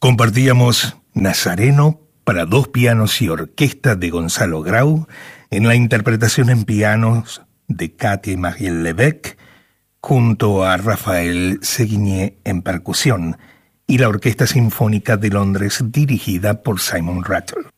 Compartíamos Nazareno para dos pianos y orquesta de Gonzalo Grau, en la interpretación en pianos de Katia Magiel-Lebec, junto a Rafael Seguiñé en percusión, y la Orquesta Sinfónica de Londres dirigida por Simon Rattle.